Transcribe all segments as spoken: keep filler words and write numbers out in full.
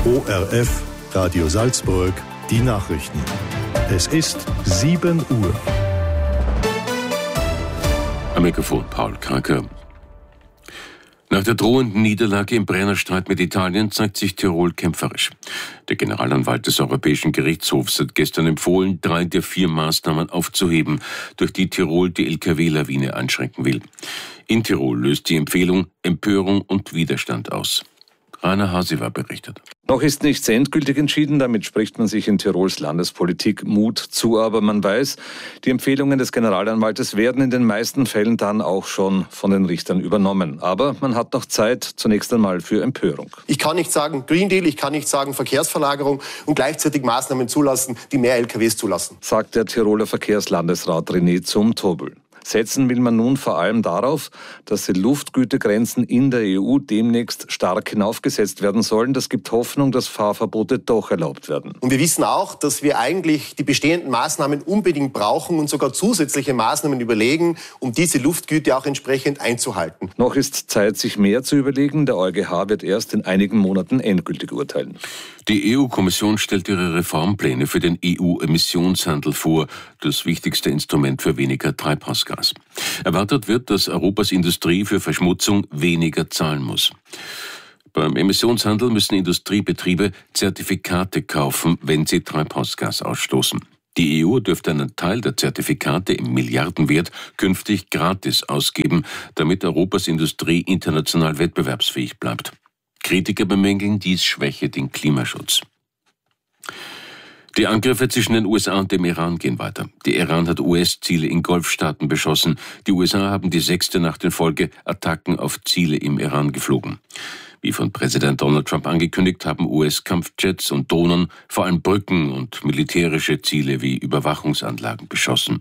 O R F, Radio Salzburg, die Nachrichten. Es ist sieben Uhr. Am Mikrofon Paul Kraker. Nach der drohenden Niederlage im Brennerstreit mit Italien zeigt sich Tirol kämpferisch. Der Generalanwalt des Europäischen Gerichtshofs hat gestern empfohlen, drei der vier Maßnahmen aufzuheben, durch die Tirol die L K W-Lawine einschränken will. In Tirol löst die Empfehlung Empörung und Widerstand aus. Rainer Hasiwer berichtet. Noch ist nichts endgültig entschieden, damit spricht man sich in Tirols Landespolitik Mut zu, aber man weiß, die Empfehlungen des Generalanwaltes werden in den meisten Fällen dann auch schon von den Richtern übernommen. Aber man hat noch Zeit zunächst einmal für Empörung. Ich kann nicht sagen Green Deal, ich kann nicht sagen Verkehrsverlagerung und gleichzeitig Maßnahmen zulassen, die mehr L K Ws zulassen, sagt der Tiroler Verkehrslandesrat René Zumtobel. Setzen will man nun vor allem darauf, dass die Luftgütegrenzen in der E U demnächst stark hinaufgesetzt werden sollen. Das gibt Hoffnung, dass Fahrverbote doch erlaubt werden. Und wir wissen auch, dass wir eigentlich die bestehenden Maßnahmen unbedingt brauchen und sogar zusätzliche Maßnahmen überlegen, um diese Luftgüte auch entsprechend einzuhalten. Noch ist Zeit, sich mehr zu überlegen. Der EuGH wird erst in einigen Monaten endgültig urteilen. Die E U-Kommission stellt ihre Reformpläne für den E U-Emissionshandel vor, das wichtigste Instrument für weniger Treibhausgas. Erwartet wird, dass Europas Industrie für Verschmutzung weniger zahlen muss. Beim Emissionshandel müssen Industriebetriebe Zertifikate kaufen, wenn sie Treibhausgas ausstoßen. Die E U dürfte einen Teil der Zertifikate im Milliardenwert künftig gratis ausgeben, damit Europas Industrie international wettbewerbsfähig bleibt. Kritiker bemängeln, dies schwäche den Klimaschutz. Die Angriffe zwischen den U S A und dem Iran gehen weiter. Der Iran hat U S-Ziele in Golfstaaten beschossen. Die U S A haben die sechste Nacht in Folge Attacken auf Ziele im Iran geflogen. Wie von Präsident Donald Trump angekündigt, haben U S-Kampfjets und Drohnen vor allem Brücken und militärische Ziele wie Überwachungsanlagen beschossen.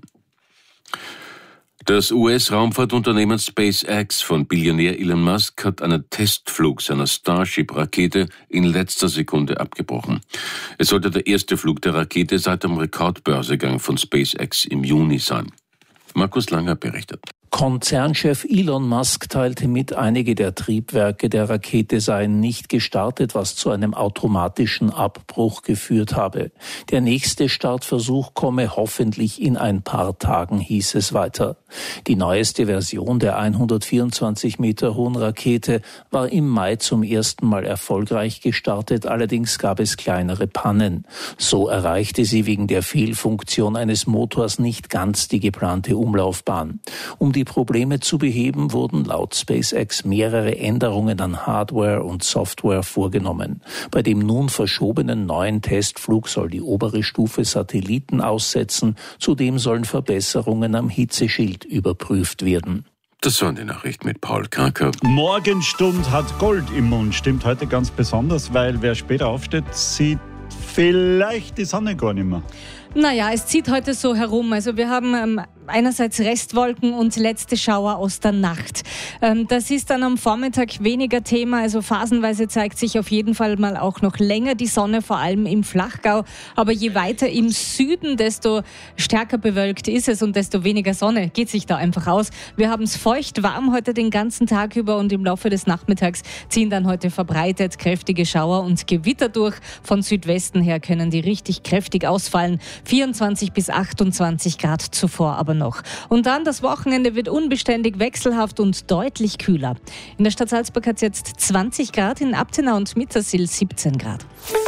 Das U S-Raumfahrtunternehmen SpaceX von Billionär Elon Musk hat einen Testflug seiner Starship-Rakete in letzter Sekunde abgebrochen. Es sollte der erste Flug der Rakete seit dem Rekordbörsegang von SpaceX im Juni sein. Markus Langer berichtet. Konzernchef Elon Musk teilte mit, einige der Triebwerke der Rakete seien nicht gestartet, was zu einem automatischen Abbruch geführt habe. Der nächste Startversuch komme hoffentlich in ein paar Tagen, hieß es weiter. Die neueste Version der hundertvierundzwanzig Meter hohen Rakete war im Mai zum ersten Mal erfolgreich gestartet, allerdings gab es kleinere Pannen. So erreichte sie wegen der Fehlfunktion eines Motors nicht ganz die geplante Umlaufbahn. Um die Probleme zu beheben, wurden laut SpaceX mehrere Änderungen an Hardware und Software vorgenommen. Bei dem nun verschobenen neuen Testflug soll die obere Stufe Satelliten aussetzen. Zudem sollen Verbesserungen am Hitzeschild überprüft werden. Das waren die Nachrichten mit Paul Kraker. Morgenstund hat Gold im Mund. Stimmt heute ganz besonders, weil wer später aufsteht, sieht vielleicht die Sonne gar nicht mehr. Naja, es zieht heute so herum. Also wir haben ähm, einerseits Restwolken und letzte Schauer aus der Nacht. Ähm, das ist dann am Vormittag weniger Thema. Also phasenweise zeigt sich auf jeden Fall mal auch noch länger die Sonne, vor allem im Flachgau. Aber je weiter im Süden, desto stärker bewölkt ist es und desto weniger Sonne geht sich da einfach aus. Wir haben es feucht warm heute den ganzen Tag über und im Laufe des Nachmittags ziehen dann heute verbreitet kräftige Schauer und Gewitter durch. Von Südwesten her können die richtig kräftig ausfallen. vierundzwanzig bis achtundzwanzig Grad zuvor aber noch. Und dann das Wochenende wird unbeständig wechselhaft und deutlich kühler. In der Stadt Salzburg hat es jetzt zwanzig Grad, in Abtenau und Mittersill siebzehn Grad.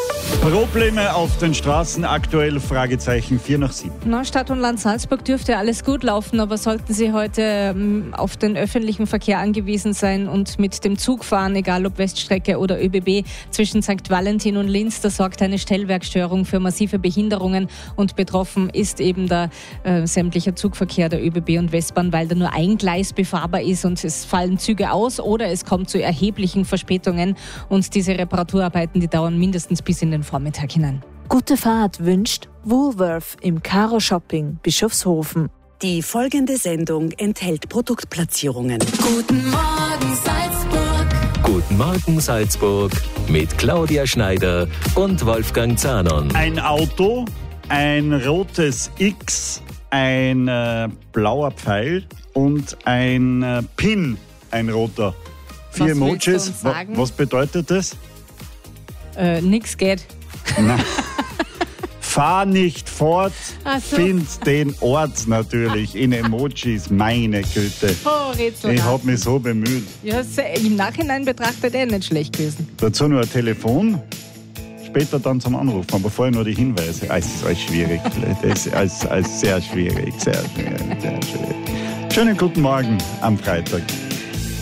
Probleme auf den Straßen aktuell? Fragezeichen vier nach sieben. Na, Stadt und Land Salzburg dürfte alles gut laufen, aber sollten Sie heute ähm, auf den öffentlichen Verkehr angewiesen sein und mit dem Zug fahren, egal ob Weststrecke oder Ö B B, zwischen Sankt Valentin und Linz, da sorgt eine Stellwerkstörung für massive Behinderungen und betroffen ist eben der äh, sämtliche Zugverkehr der Ö B B und Westbahn, weil da nur ein Gleis befahrbar ist und es fallen Züge aus oder es kommt zu erheblichen Verspätungen und diese Reparaturarbeiten, die dauern mindestens bis in den Vormittag hinein. Gute Fahrt wünscht Woolworth im Caro Shopping Bischofshofen. Die folgende Sendung enthält Produktplatzierungen. Guten Morgen Salzburg. Guten Morgen Salzburg mit Claudia Schneider und Wolfgang Zahnon. Ein Auto, ein rotes X, ein äh, blauer Pfeil und ein äh, Pin, ein roter. Vier Was Emojis. willst du uns sagen? Was bedeutet das? Äh, nix geht. Nein. Fahr nicht fort, so. Find den Ort natürlich in Emojis, meine Güte. Oh, Rätsel. Ich habe mich so bemüht. Ja, im Nachhinein betrachtet eh nicht schlecht gewesen. Dazu nur ein Telefon, später dann zum Anrufen, aber vorher nur die Hinweise. Es ist alles schwierig, das ist alles, alles sehr schwierig, sehr schwierig, sehr schwierig. Schönen guten Morgen am Freitag.